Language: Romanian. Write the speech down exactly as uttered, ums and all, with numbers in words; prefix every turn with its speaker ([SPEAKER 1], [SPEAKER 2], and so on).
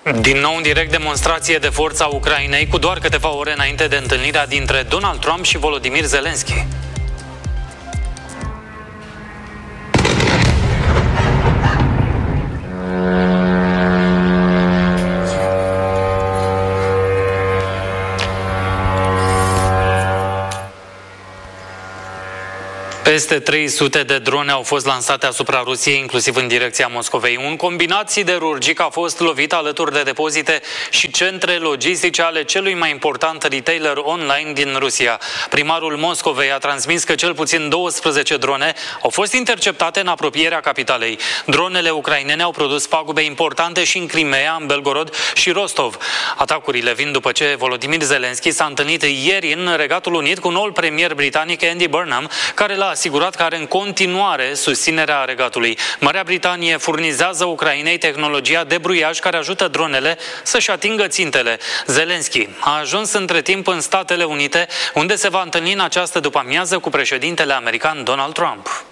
[SPEAKER 1] Din nou în direct, demonstrație de forță a Ucrainei cu doar câteva ore înainte de întâlnirea dintre Donald Trump și Volodymyr Zelensky. Peste trei sute de drone au fost lansate asupra Rusiei, inclusiv în direcția Moscovei. Un combinat siderurgic a fost lovit alături de depozite și centre logistice ale celui mai important retailer online din Rusia. Primarul Moscovei a transmis că cel puțin douăsprezece drone au fost interceptate în apropierea capitalei. Dronele ucrainene au produs pagube importante și în Crimea, în Belgorod și Rostov. Atacurile vin după ce Volodymyr Zelensky s-a întâlnit ieri în Regatul Unit cu noul premier britanic Andy Burnham, care l-a asigurat că are în continuare susținerea Regatului. Marea Britanie furnizează Ucrainei tehnologia de bruiaj care ajută dronele să-și atingă țintele. Zelensky a ajuns între timp în Statele Unite, unde se va întâlni în această după-amiază cu președintele american Donald Trump.